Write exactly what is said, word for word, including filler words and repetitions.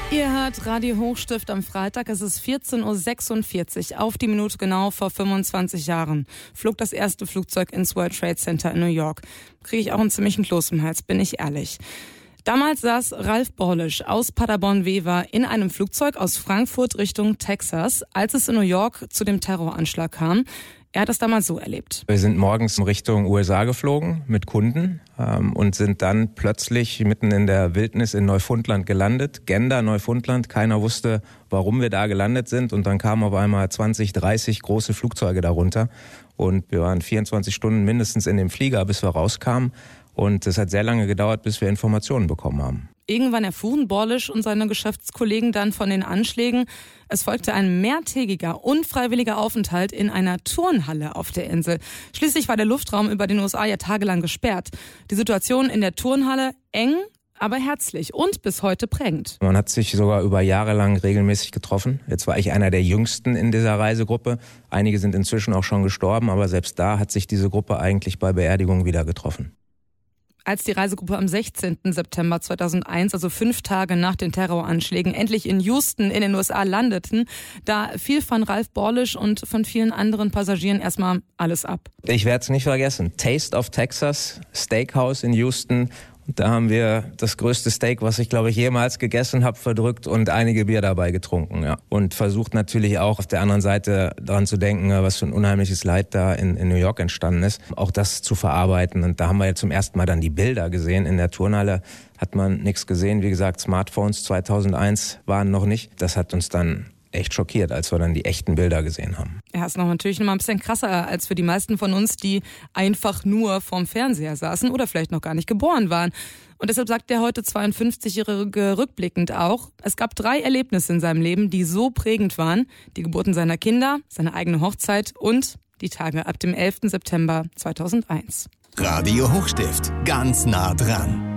Ihr hört Radio Hochstift am Freitag. Es ist vierzehn Uhr sechsundvierzig. Auf die Minute genau vor fünfundzwanzig Jahren flog das erste Flugzeug ins World Trade Center in New York. Kriege ich auch einen ziemlichen Kloß im Hals, bin ich ehrlich. Damals saß Ralf Borlisch aus Paderborn-Wever in einem Flugzeug aus Frankfurt Richtung Texas, als es in New York zu dem Terroranschlag kam. Er hat das damals so erlebt. Wir sind morgens in Richtung U S A geflogen mit Kunden ähm, und sind dann plötzlich mitten in der Wildnis in Neufundland gelandet. Gander, Neufundland, keiner wusste, warum wir da gelandet sind. Und dann kamen auf einmal zwanzig, dreißig große Flugzeuge darunter. Und wir waren vierundzwanzig Stunden mindestens in dem Flieger, bis wir rauskamen. Und es hat sehr lange gedauert, bis wir Informationen bekommen haben. Irgendwann erfuhren Borlisch und seine Geschäftskollegen dann von den Anschlägen. Es folgte ein mehrtägiger, unfreiwilliger Aufenthalt in einer Turnhalle auf der Insel. Schließlich war der Luftraum über den U S A ja tagelang gesperrt. Die Situation in der Turnhalle eng, aber herzlich und bis heute prägend. Man hat sich sogar über Jahre lang regelmäßig getroffen. Jetzt war ich einer der Jüngsten in dieser Reisegruppe. Einige sind inzwischen auch schon gestorben, aber selbst da hat sich diese Gruppe eigentlich bei Beerdigungen wieder getroffen. Als die Reisegruppe am sechzehnten September zweitausendeins, also fünf Tage nach den Terroranschlägen, endlich in Houston in den U S A landeten, da fiel von Ralf Borlisch und von vielen anderen Passagieren erstmal alles ab. Ich werde es nicht vergessen. Taste of Texas, Steakhouse in Houston. Da haben wir das größte Steak, was ich, glaube ich, jemals gegessen habe, verdrückt und einige Bier dabei getrunken. Ja. Und versucht natürlich auch auf der anderen Seite daran zu denken, was für ein unheimliches Leid da in, in New York entstanden ist. Auch das zu verarbeiten. Und da haben wir ja zum ersten Mal dann die Bilder gesehen. In der Turnhalle hat man nichts gesehen. Wie gesagt, Smartphones zweitausendeins waren noch nicht. Das hat uns dann echt schockiert, als wir dann die echten Bilder gesehen haben. Ja, ist noch natürlich noch mal ein bisschen krasser als für die meisten von uns, die einfach nur vorm Fernseher saßen oder vielleicht noch gar nicht geboren waren. Und deshalb sagt der heute zweiundfünfzigjährige rückblickend auch, es gab drei Erlebnisse in seinem Leben, die so prägend waren. Die Geburten seiner Kinder, seine eigene Hochzeit und die Tage ab dem elften September zweitausendeins. Radio Hochstift, ganz nah dran.